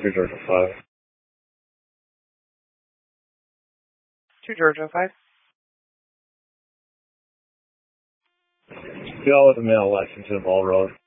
2 Georgia 5. 2 Georgia 5. Y'all with the mail, Lexington, Ball Road.